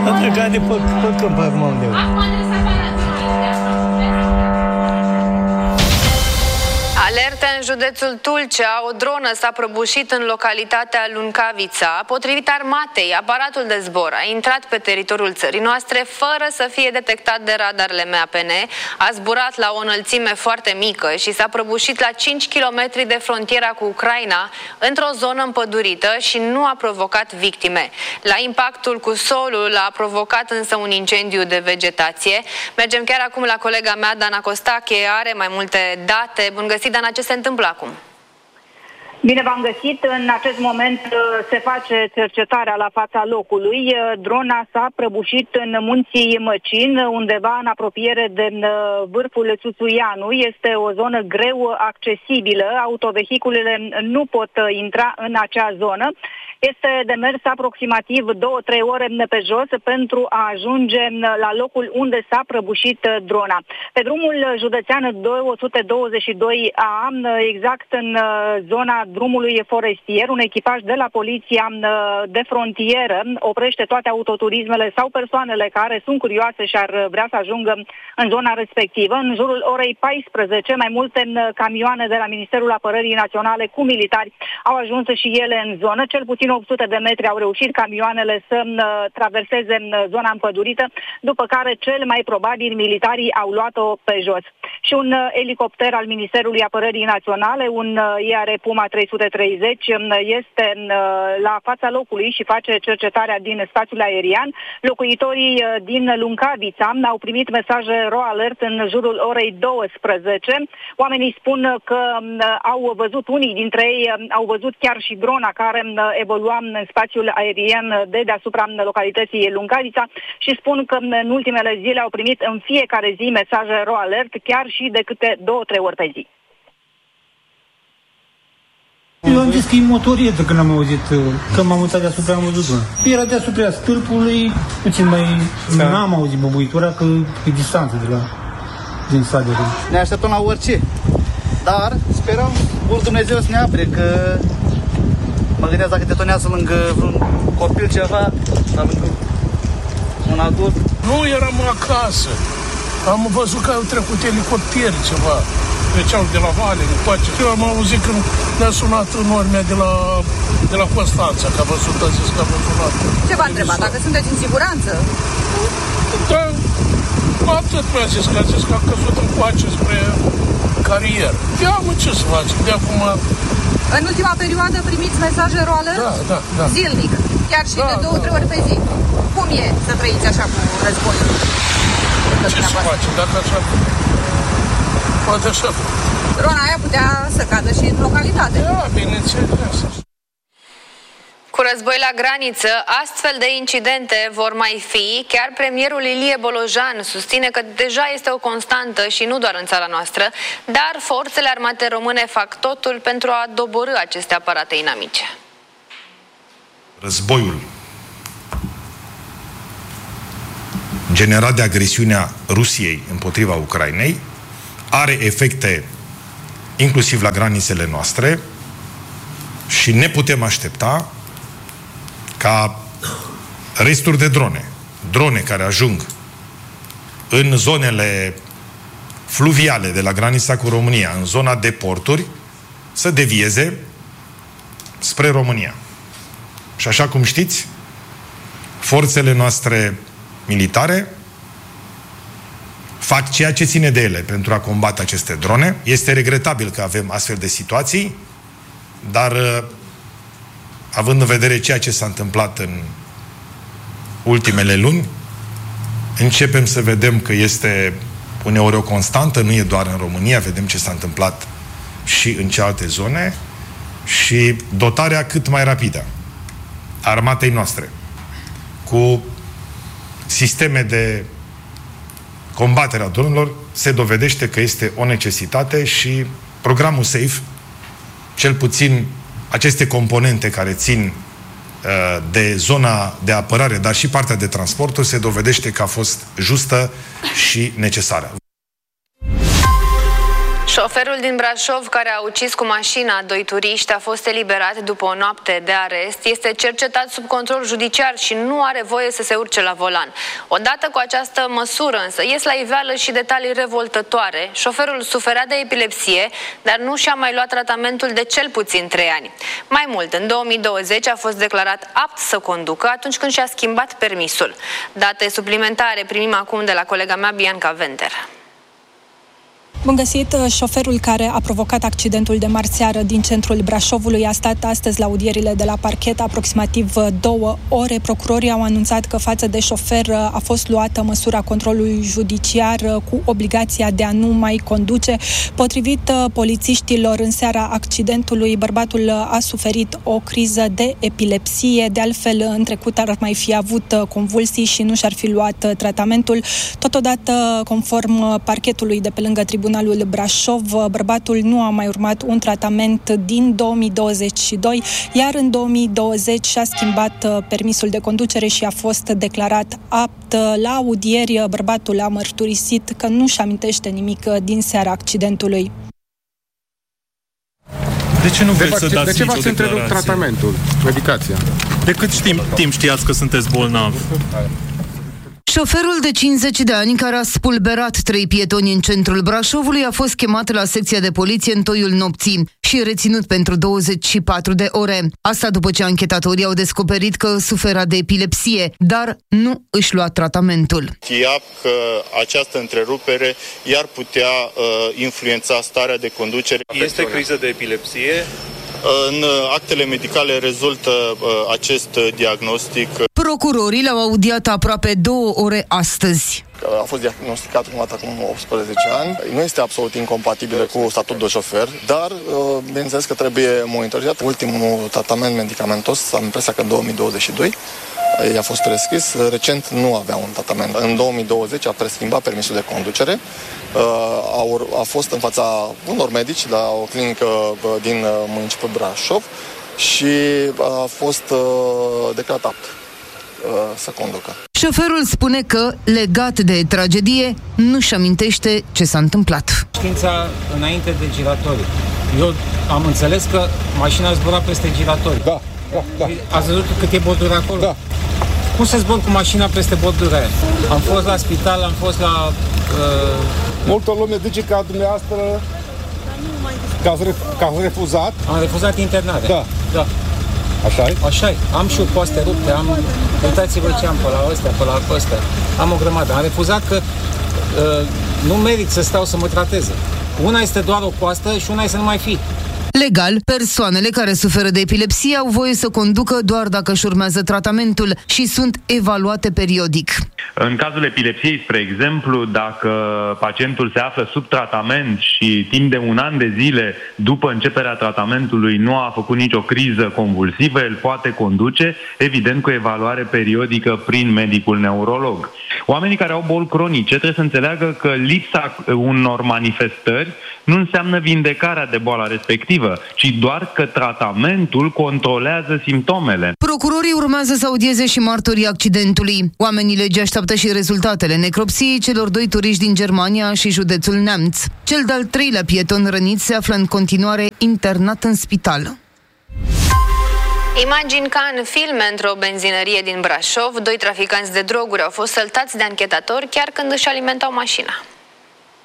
A trecut de pe câmp acum unde eu. Alertă în județul Tulcea, o dronă s-a prăbușit în localitatea Luncavița. Potrivit armatei, aparatul de zbor a intrat pe teritoriul țării noastre fără să fie detectat de radarele MAPN, a zburat la o înălțime foarte mică și s-a prăbușit la 5 km de frontiera cu Ucraina, într-o zonă împădurită și nu a provocat victime. La impactul cu solul a provocat însă un incendiu de vegetație. Mergem chiar acum la colega mea, Dana Costache, are mai multe date. Bun găsit, Dana, ce se întâmplă acum? Bine v-am găsit. În acest moment se face cercetarea la fața locului. Drona s-a prăbușit în munții Măcin, undeva în apropiere de vârful Susuianu. Este o zonă greu accesibilă. Autovehiculele nu pot intra în acea zonă. Este de mers aproximativ 2-3 ore pe jos pentru a ajunge la locul unde s-a prăbușit drona. Pe drumul județean 222A, exact în zona drumului forestier, un echipaj de la poliția de frontieră oprește toate autoturismele sau persoanele care sunt curioase și ar vrea să ajungă în zona respectivă. În jurul orei 14, mai multe camioane de la Ministerul Apărării Naționale cu militari au ajuns și ele în zonă. Cel puțin 800 de metri au reușit camioanele să traverseze zona împădurită, după care cel mai probabil militarii au luat-o pe jos. Și un elicopter al Ministerului Apărării Naționale, un IAR Puma 330, este la fața locului și face cercetarea din spațiul aerian. Locuitorii din Luncavița au primit mesaje RO Alert în jurul orei 12. Oamenii spun că au văzut, unii dintre ei au văzut chiar și drona care evolua în spațiul aerian de deasupra localității Luncavița și spun că în ultimele zile au primit în fiecare zi mesaje RO Alert, chiar și de câte 2-3 ori pe zi. Eu am zis că e motorietă când am auzit, când m-am uitat deasupra, am văzut drona. Era deasupra stâlpului, puțin mai... N-am auzit bubuitura, că e distanță din Saderul. Ne așteptăm la orice, dar sperăm mult Dumnezeu să ne apre, că mă gândesc dacă detonează lângă vreun copil ceva, sau lângă un adult. Nu eram acasă. Am văzut că au trecut elicopteri ceva. Treceau de la vale, încoace. Eu am auzit când ne-a sunat în urmea de la Constanța, că a văzut, a zis că a văzut. Ce v-a întrebat? Dacă sunteți în siguranță? Da, atât mi-a zis, că a zis că a căzut încoace spre carieră. Ia, mă, ce să facem? De acum... În ultima perioadă primiți mesaje RO Alert? Da. Zilnic, chiar și de 2-3 ori pe zi. Cum e să trăiți așa cu războiul? Ce să facem? Dacă așa... Poate așa. Drona aia putea să cadă și în localitate. Da, bineînțeles. Cu război la graniță, astfel de incidente vor mai fi. Chiar premierul Ilie Bolojan susține că deja este o constantă și nu doar în țara noastră, dar forțele armate române fac totul pentru a doborî aceste aparate inamice. Războiul generat de agresiunea Rusiei împotriva Ucrainei are efecte inclusiv la granițele noastre și ne putem aștepta ca resturi de drone care ajung în zonele fluviale de la granița cu România, în zona de porturi, să devieze spre România. Și așa cum știți, forțele noastre militare fac ceea ce ține de ele pentru a combate aceste drone. Este regretabil că avem astfel de situații, dar având în vedere ceea ce s-a întâmplat în ultimele luni, începem să vedem că este uneori o constantă, nu e doar în România, vedem ce s-a întâmplat și în celelalte zone, și dotarea cât mai rapidă a armatei noastre cu sisteme de combatere a dronelor se dovedește că este o necesitate și programul SAFE, cel puțin aceste componente care țin de zona de apărare, dar și partea de transporturi, se dovedește că a fost justă și necesară. Șoferul din Brașov care a ucis cu mașina doi turiști a fost eliberat după o noapte de arest. Este cercetat sub control judiciar și nu are voie să se urce la volan. Odată cu această măsură însă ies la iveală și detalii revoltătoare. Șoferul suferea de epilepsie, dar nu și-a mai luat tratamentul de cel puțin 3 ani. Mai mult, în 2020 a fost declarat apt să conducă atunci când și-a schimbat permisul. Date suplimentare primim acum de la colega mea Bianca Venter. Bun găsit! Șoferul care a provocat accidentul de marseară din centrul Brașovului a stat astăzi la audierile de la parchet aproximativ 2 ore. Procurorii au anunțat că față de șofer a fost luată măsura controlului judiciar cu obligația de a nu mai conduce. Potrivit polițiștilor, în seara accidentului, bărbatul a suferit o criză de epilepsie. De altfel, în trecut ar mai fi avut convulsii și nu și-ar fi luat tratamentul. Totodată, conform parchetului de pe lângă Tribunalul Brașov, bărbatul nu a mai urmat un tratament din 2022, iar în 2020 și-a schimbat permisul de conducere și a fost declarat apt. La audieri, bărbatul a mărturisit că nu-și amintește nimic din seara accidentului. De ce nu vreți să dați de ce nicio v-ați întrerupt declarație? tratamentul, medicația? De cât timp știați că sunteți bolnav? Șoferul de 50 de ani care a spulberat 3 pietoni în centrul Brașovului a fost chemat la secția de poliție în toiul nopții și reținut pentru 24 de ore. Asta după ce anchetatorii au descoperit că sufera de epilepsie, dar nu își lua tratamentul. Știa că această întrerupere i-ar putea influența starea de conducere. Este criză de epilepsie? În actele medicale rezultă acest diagnostic. Procurorii l-au audiat aproape 2 ore astăzi. A fost diagnosticat prima dată acum 18 ani. Nu este absolut incompatibil cu statutul de șofer, dar bineînțeles că trebuie monitorizat. Ultimul tratament medicamentos, am impresia că în 2022, i-a fost prescris. Recent nu avea un tratament. În 2020 a preschimbat permisul de conducere. A fost în fața unor medici la o clinică din municipiul Brașov și a fost declarat apt să conducă. Șoferul spune că, legat de tragedie, nu-și amintește ce s-a întâmplat. Știința înainte de giratorii. Eu am înțeles că mașina zbura peste giratorii. Da. Ați văzut cât e bordură acolo? Da. Cum să zbor cu mașina peste bordura aia? Am fost la spital, am fost la... Multă lume zice că dumneavoastră că ați refuzat. Am refuzat internarea. Da. Așa-i? Așa-i. Am și poaste rupte, uitați-vă ce am pe la ăstea, pe la ăstea. Am o grămadă. Am refuzat că nu merit să stau să mă trateze. Una este doar o coastă și una este să nu mai fi. Legal, persoanele care suferă de epilepsie au voie să conducă doar dacă își urmează tratamentul și sunt evaluate periodic. În cazul epilepsiei, spre exemplu, dacă pacientul se află sub tratament și timp de 1 an de zile după începerea tratamentului nu a făcut nicio criză convulsivă, el poate conduce, evident cu evaluare periodică prin medicul neurolog. Oamenii care au boli cronice trebuie să înțeleagă că lipsa unor manifestări nu înseamnă vindecarea de boala respectivă, ci doar că tratamentul controlează simptomele. Procurorii urmează să audieze și martorii accidentului. Oamenii legii așteaptă și rezultatele necropsiei celor 2 turiști din Germania și județul Neamț. Cel de-al 3-lea pieton rănit se află în continuare internat în spital. Imagini ca în filme într-o benzinărie din Brașov. 2 traficanți de droguri au fost săltați de anchetatori chiar când își alimentau mașina.